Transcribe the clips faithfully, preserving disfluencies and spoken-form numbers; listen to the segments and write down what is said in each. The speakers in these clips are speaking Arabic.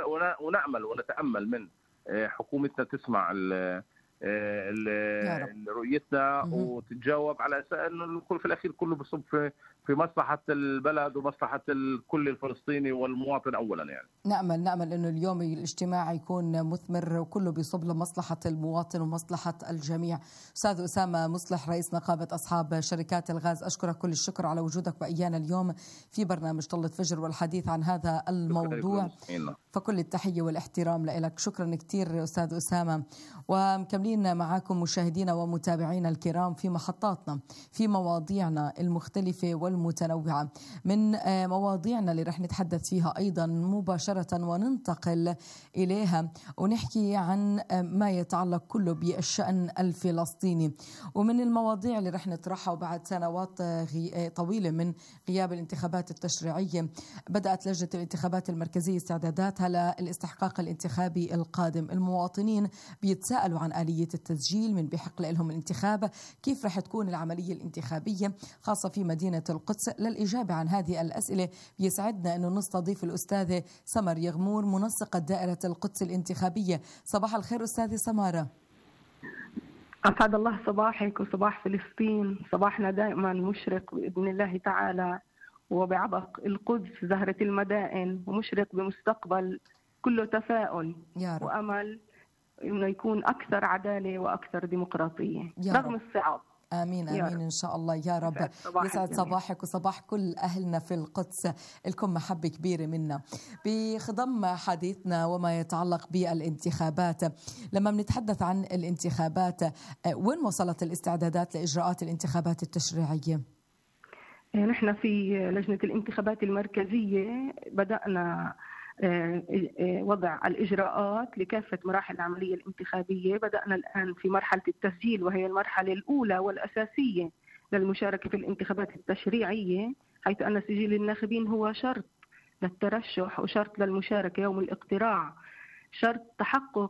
ونأمل ونتأمل من حكومتنا تسمع رؤيتنا وتتجاوب، على اساس انه الكل في الاخير كله بصب في في مصلحه البلد ومصلحه الكل الفلسطيني والمواطن اولا. يعني نأمل نأمل انه اليوم الاجتماع يكون مثمر وكله بيصب لمصلحه المواطن ومصلحه الجميع. استاذ اسامه مصلح رئيس نقابه اصحاب شركات الغاز، اشكرك كل الشكر على وجودك وايانا اليوم في برنامج طلة فجر والحديث عن هذا الموضوع، فكل التحيه والاحترام لك. شكرا كثير استاذ اسامه. ومكملين معاكم مشاهدينا ومتابعينا الكرام في محطاتنا في مواضيعنا المختلفة والمتنوعة. من مواضيعنا اللي رح نتحدث فيها أيضا مباشرة وننتقل إليها ونحكي عن ما يتعلق كله بالشأن الفلسطيني. ومن المواضيع اللي رح نطرحها وبعد سنوات طويلة من غياب الانتخابات التشريعية، بدأت لجنة الانتخابات المركزية استعداداتها للاستحقاق الانتخابي القادم. المواطنين بيتساءلوا عن آلية التسجيل، من بحق لهم الانتخاب، كيف رح تكون العملية الانتخابية خاصة في مدينة القدس. للإجابة عن هذه الأسئلة بيسعدنا أنه نستضيف الأستاذة سمر يغمور منسقة دائرة القدس الانتخابية. صباح الخير أستاذة سمارة. أسعد الله صباحك وصباح فلسطين، صباحنا دائما مشرق بإذن الله تعالى وبعبق القدس زهرة المدائن، ومشرق بمستقبل كله تفاؤل وأمل إنه يكون أكثر عدالة وأكثر ديمقراطية رغم الصعاب. آمين آمين إن شاء الله يا رب. يسعد صباحك وصباح كل أهلنا في القدس، لكم محبة كبيرة منا. بخضم حديثنا وما يتعلق بالانتخابات، لما بنتحدث عن الانتخابات، وين وصلت الاستعدادات لإجراءات الانتخابات التشريعية؟ نحن في لجنة الانتخابات المركزية بدأنا وضع الإجراءات لكافة مراحل العملية الانتخابية. بدأنا الآن في مرحلة التسجيل، وهي المرحلة الأولى والأساسية للمشاركة في الانتخابات التشريعية، حيث أن سجل الناخبين هو شرط للترشح وشرط للمشاركة يوم الاقتراع، شرط تحقق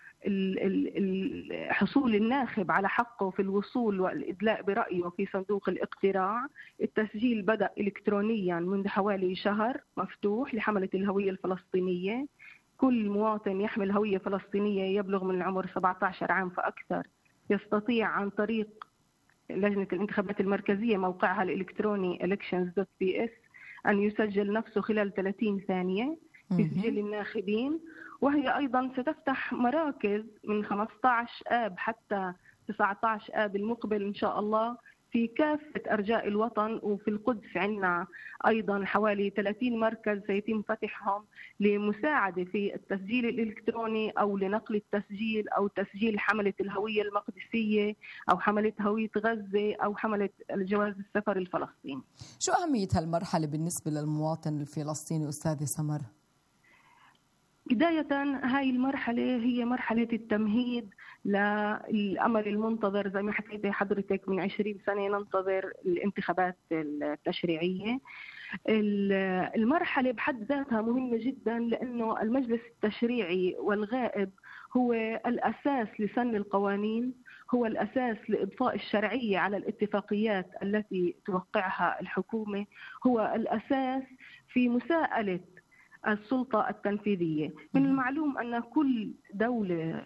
حصول الناخب على حقه في الوصول والإدلاء برأيه في صندوق الاقتراع. التسجيل بدأ إلكترونيا منذ حوالي شهر، مفتوح لحملة الهوية الفلسطينية. كل مواطن يحمل هوية فلسطينية يبلغ من العمر سبعة عشر عام فأكثر يستطيع عن طريق لجنة الانتخابات المركزية موقعها الإلكتروني elections dot p s أن يسجل نفسه خلال ثلاثين ثانية في سجل الناخبين. وهي أيضا ستفتح مراكز من خمسة عشر آب حتى تسعة عشر آب المقبل إن شاء الله في كافة أرجاء الوطن. وفي القدس عندنا أيضا حوالي ثلاثين مركز سيتم فتحهم لمساعدة في التسجيل الإلكتروني أو لنقل التسجيل أو تسجيل حملة الهوية المقدسية أو حملة هوية غزة أو حملة الجواز السفر الفلسطيني. شو أهمية هالمرحلة بالنسبة للمواطن الفلسطيني أستاذة سمر؟ بداية هاي المرحلة هي مرحلة التمهيد للأمل المنتظر، زي ما حكيت حضرتك من عشرين سنة ننتظر الانتخابات التشريعية. المرحلة بحد ذاتها مهمة جدا، لأنه المجلس التشريعي والغائب هو الأساس لسن القوانين، هو الأساس لإضفاء الشرعية على الاتفاقيات التي توقعها الحكومة، هو الأساس في مساءلة السلطة التنفيذية. من المعلوم أن كل دولة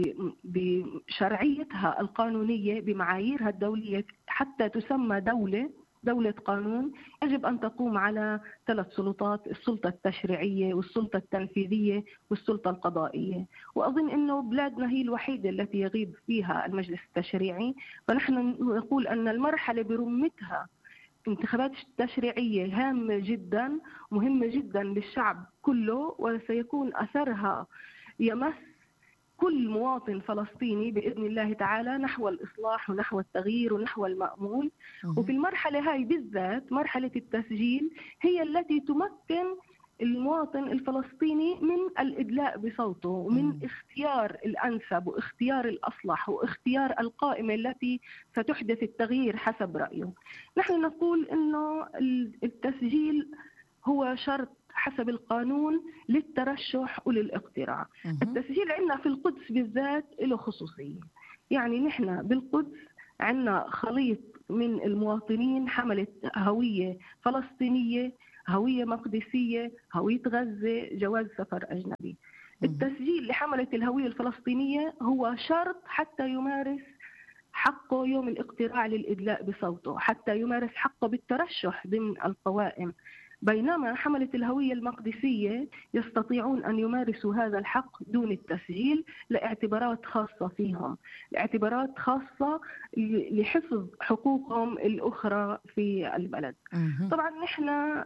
بشرعيتها القانونية بمعاييرها الدولية حتى تسمى دولة دولة قانون يجب أن تقوم على ثلاث سلطات: السلطة التشريعية والسلطة التنفيذية والسلطة القضائية. وأظن أنه بلادنا هي الوحيدة التي يغيب فيها المجلس التشريعي، فنحن نقول أن المرحلة برمتها انتخابات التشريعية هامة جدا، مهمة جدا للشعب كله، وسيكون أثرها يمس كل مواطن فلسطيني بإذن الله تعالى نحو الإصلاح ونحو التغيير ونحو المأمول. وفي المرحلة هاي بالذات مرحلة التسجيل هي التي تمكن المواطن الفلسطيني من الإدلاء بصوته ومن اختيار الأنسب واختيار الأصلح واختيار القائمة التي ستحدث التغيير حسب رأيه. نحن نقول إنه التسجيل هو شرط حسب القانون للترشح وللاقتراع. التسجيل عندنا في القدس بالذات له خصوصية، يعني نحن بالقدس عندنا خليط من المواطنين حملة هوية فلسطينية، هوية مقدسية، هوية غزة، جواز سفر أجنبي. التسجيل لحملة الهوية الفلسطينية هو شرط حتى يمارس حقه يوم الاقتراع للإدلاء بصوته، حتى يمارس حقه بالترشح ضمن القوائم، بينما حملة الهوية المقدسية يستطيعون أن يمارسوا هذا الحق دون التسجيل لاعتبارات خاصة فيهم، لاعتبارات خاصة لحفظ حقوقهم الأخرى في البلد. طبعا نحن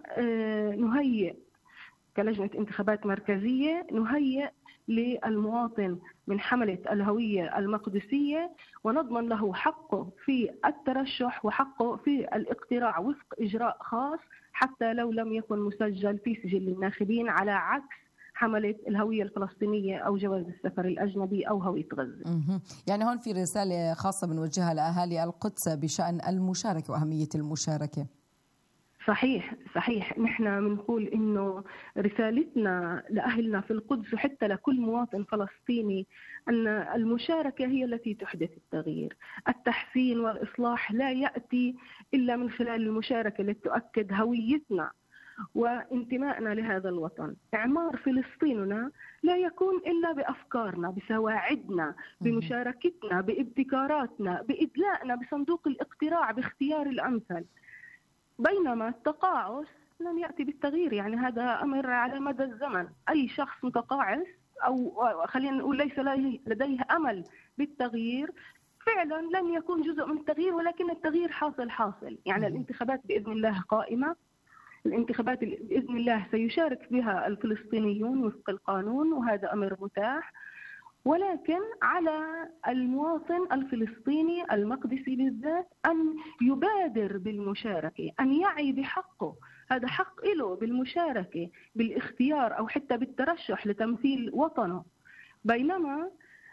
نهيئ كلجنة انتخابات مركزية، نهيئ للمواطن من حملة الهوية المقدسية ونضمن له حقه في الترشح وحقه في الاقتراع وفق إجراء خاص حتى لو لم يكن مسجل في سجل الناخبين، على عكس حملة الهوية الفلسطينية أو جواز السفر الأجنبي أو هوية غزة. يعني هون في رسالة خاصة بنوجهها لأهالي القدس بشأن المشاركة وأهمية المشاركة. صحيح صحيح، نحن بنقول إنه رسالتنا لأهلنا في القدس وحتى لكل مواطن فلسطيني أن المشاركة هي التي تحدث التغيير. التحسين والإصلاح لا يأتي إلا من خلال المشاركة التي تؤكد هويتنا وانتمائنا لهذا الوطن. إعمار فلسطيننا لا يكون إلا بأفكارنا، بسواعدنا، بمشاركتنا، بابتكاراتنا، بإدلائنا بصندوق الاقتراع باختيار الأمثل، بينما التقاعس لن يأتي بالتغيير. يعني هذا أمر على مدى الزمن. أي شخص متقاعس أو خلينا نقول ليس لديه أمل بالتغيير فعلا لن يكون جزء من التغيير، ولكن التغيير حاصل حاصل. يعني الانتخابات بإذن الله قائمة، الانتخابات بإذن الله سيشارك بها الفلسطينيون وفق القانون وهذا أمر متاح، ولكن على المواطن الفلسطيني المقدسي بالذات أن يبادر بالمشاركة، أن يعي بحقه. هذا حق له بالمشاركة بالاختيار أو حتى بالترشح لتمثيل وطنه، بينما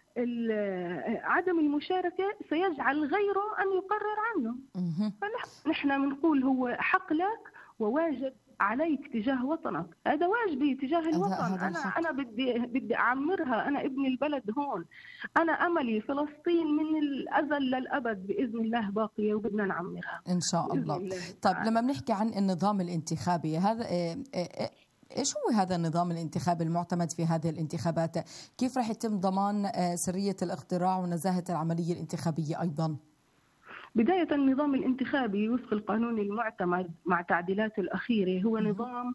عدم المشاركة سيجعل غيره أن يقرر عنه. فنحن بنقول هو حق لك وواجب عليك تجاه وطنك، هذا واجبي تجاه الوطن. أنا أنا بدي بدي أعمرها، أنا ابن البلد هون، أنا أملي فلسطين من الأزل للأبد بإذن الله باقية وبدنا نعمرها إن شاء الله. الله. طيب لما بنحكي عن النظام الانتخابي هذا إيش هو هذا النظام الانتخابي المعتمد في هذه الانتخابات؟ كيف رح يتم ضمان سرية الاقتراع ونزاهة العملية الانتخابية أيضا؟ بداية النظام الانتخابي وفق القانون المعتمد مع تعديلاته الأخيرة هو نظام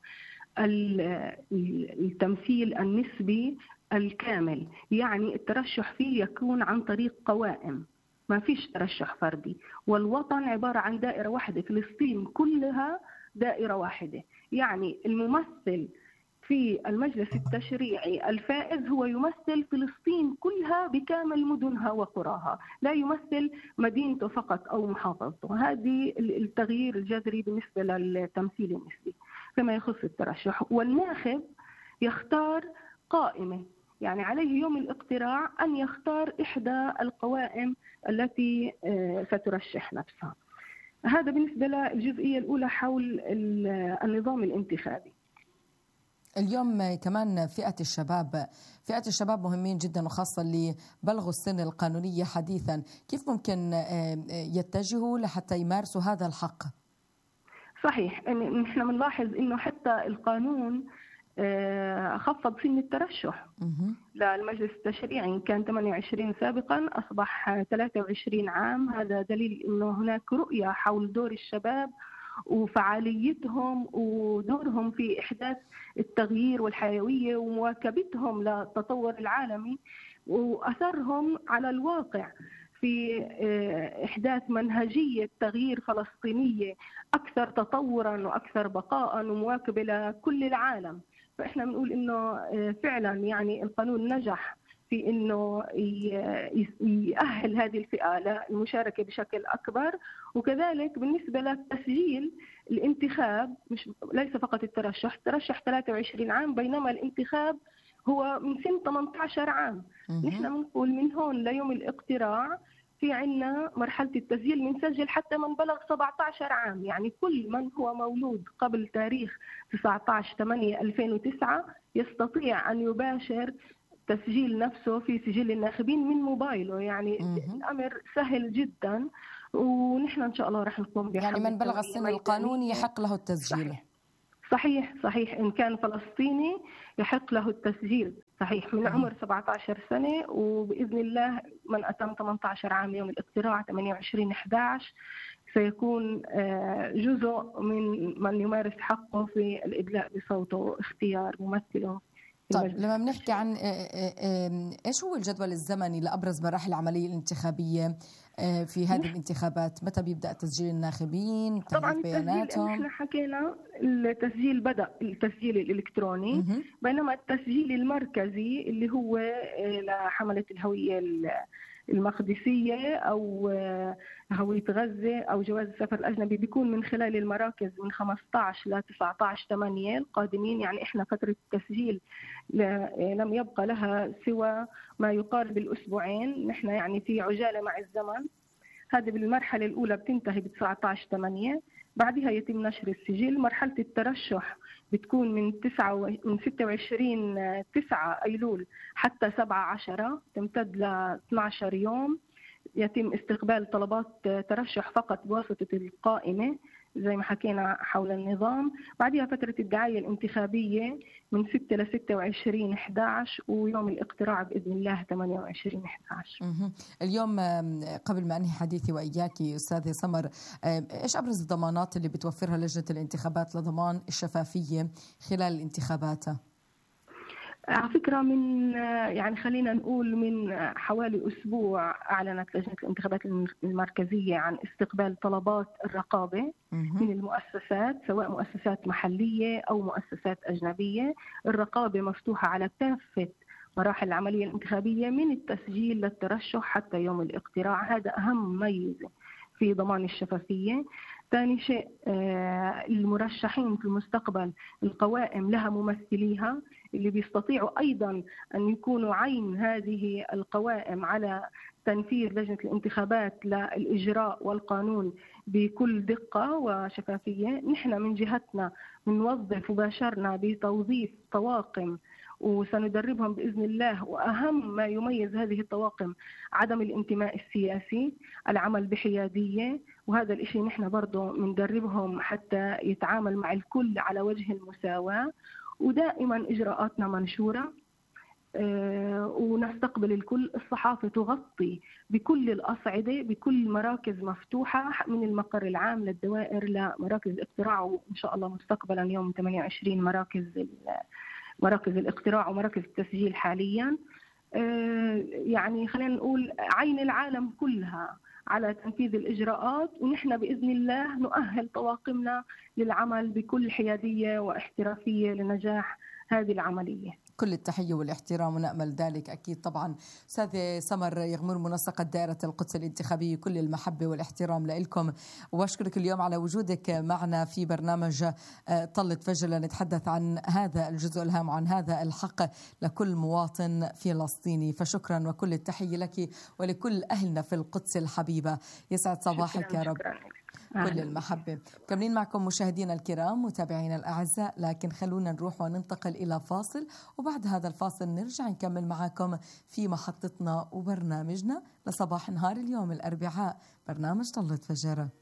التمثيل النسبي الكامل، يعني الترشح فيه يكون عن طريق قوائم، ما فيش ترشح فردي، والوطن عبارة عن دائرة واحدة، فلسطين كلها دائرة واحدة. يعني الممثل في المجلس التشريعي الفائز هو يمثل فلسطين كلها بكامل مدنها وقراها، لا يمثل مدينته فقط أو محافظته. هذه التغيير الجذري بالنسبة للتمثيل النسبي فيما يخص الترشح. والناخب يختار قائمة، يعني عليه يوم الاقتراع أن يختار إحدى القوائم التي سترشح نفسها. هذا بالنسبة للجزئية الأولى حول النظام الانتخابي. اليوم كمان فئة الشباب فئة الشباب مهمين جدا، وخاصة اللي بلغوا السن القانونية حديثا، كيف ممكن يتجهوا لحتى يمارسوا هذا الحق؟ صحيح، نحن بنلاحظ إنه حتى القانون خفض سن الترشح للمجلس التشريعي، كان ثمانية وعشرين سابقا أصبح ثلاثة وعشرين عام. هذا دليل إنه هناك رؤية حول دور الشباب وفعاليتهم ودورهم في إحداث التغيير والحيوية ومواكبتهم للتطور العالمي وأثرهم على الواقع في إحداث منهجية تغيير فلسطينية أكثر تطورا وأكثر بقاء ومواكبة لكل العالم. فإحنا بنقول إنه فعلا يعني القانون نجح في إنه يأهل هذه الفئة للمشاركة بشكل أكبر. وكذلك بالنسبة للتسجيل الانتخاب مش ليس فقط الترشح، الترشح ثلاثة وعشرين عام بينما الانتخاب هو من سن ثمانية عشر عام. نحن بنقول من هون ليوم الاقتراع في عنا مرحلة التسجيل بنسجل حتى من بلغ سبعة عشر عام، يعني كل من هو مولود قبل تاريخ تسعة عشر ثمانية ألفين وتسعة يستطيع أن يباشر تسجيل نفسه في سجل الناخبين من موبايله. يعني الأمر سهل جدا ونحن إن شاء الله رح نقوم بحمل يعني من بلغ السن القانوني يحق له التسجيل. صحيح, صحيح صحيح، إن كان فلسطيني يحق له التسجيل، صحيح، من عمر سبعة عشر سنة، وبإذن الله من أتم ثمانية عشر عام يوم الاقتراع ثمانية وعشرين أحد عشر سيكون جزء من من يمارس حقه في الإدلاء بصوته واختيار ممثله. طيب لما بنحكي عن ايش هو الجدول الزمني لابرز مراحل العمليه الانتخابيه في هذه الانتخابات؟ متى بيبدا تسجيل الناخبين؟ طبعا بياناتهم؟ احنا حكينا التسجيل بدا التسجيل الالكتروني، م- بينما التسجيل المركزي اللي هو لحمله الهويه المقدسية أو هوية غزة أو جواز السفر الأجنبي بيكون من خلال المراكز من خمسة عشر ل تسعة عشر ثمانية القادمين. يعني إحنا فترة التسجيل لم يبقى لها سوى ما يقارب الأسبوعين، نحن يعني في عجالة مع الزمن. هذه بالمرحلة الأولى بتنتهي ب تسعة عشر ثمانية، بعدها يتم نشر السجل. مرحلة الترشح بتكون من تسعة و... من ستة وعشرين تسعة أيلول حتى سبعة عشرة، تمتد ل اثني عشر يوم. يتم استقبال طلبات ترشح فقط بواسطة القائمة زي ما حكينا حول النظام. بعدها فترة الدعاية الانتخابية من ستة ل ستة وعشرين أحد عشر، ويوم الاقتراع بإذن الله ثمانية وعشرين أحد عشر. اليوم قبل ما أنهي حديثي وإياك أستاذة سمر، إيش أبرز الضمانات اللي بتوفرها لجنة الانتخابات لضمان الشفافية خلال الانتخابات؟ على فكرة من يعني خلينا نقول من حوالي أسبوع أعلنت لجنة الانتخابات المركزية عن استقبال طلبات الرقابة من المؤسسات، سواء مؤسسات محلية أو مؤسسات أجنبية. الرقابة مفتوحة على كافة مراحل العملية الانتخابية من التسجيل للترشح حتى يوم الاقتراع. هذا أهم ميزة في ضمان الشفافية. ثاني شيء المرشحين في المستقبل القوائم لها ممثليها اللي بيستطيعوا أيضا أن يكونوا عين هذه القوائم على تنفيذ لجنة الانتخابات للإجراء والقانون بكل دقة وشفافية. نحن من جهتنا بنوظف وباشرنا بتوظيف طواقم وسندربهم بإذن الله، وأهم ما يميز هذه الطواقم عدم الانتماء السياسي، العمل بحيادية، وهذا الإشي نحن برضو بندربهم حتى يتعامل مع الكل على وجه المساواة. ودائما إجراءاتنا منشورة أه ونستقبل الكل. الصحافة تغطي بكل الأصعدة بكل مراكز مفتوحة من المقر العام للدوائر لمراكز الاقتراع، وإن شاء الله مستقبلا يوم ثمانية وعشرين مراكز مراكز الاقتراع ومراكز التسجيل حاليا. أه يعني خلينا نقول عين العالم كلها على تنفيذ الإجراءات، ونحن بإذن الله نؤهل طواقمنا للعمل بكل حيادية واحترافية لنجاح هذه العملية. كل التحية والاحترام ونأمل ذلك أكيد. طبعا أستاذة سمر يغمور منسقة دائرة القدس الانتخابية، كل المحبة والاحترام لكم، وأشكرك اليوم على وجودك معنا في برنامج طلة فجر لنتحدث عن هذا الجزء الهام وعن هذا الحق لكل مواطن فلسطيني. فشكرا وكل التحية لك ولكل أهلنا في القدس الحبيبة. يسعد صباحك يا رب. كل المحبة. كملين معكم مشاهدينا الكرام متابعينا الأعزاء، لكن خلونا نروح وننتقل إلى فاصل، وبعد هذا الفاصل نرجع نكمل معكم في محطتنا وبرنامجنا لصباح نهار اليوم الأربعاء، برنامج طلة فجر.